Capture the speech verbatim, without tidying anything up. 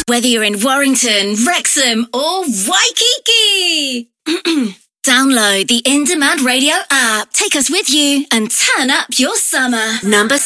Whether you're in Warrington, Wrexham or Waikiki. Download the In Demand Radio app. Take us with you and turn up your summer. Number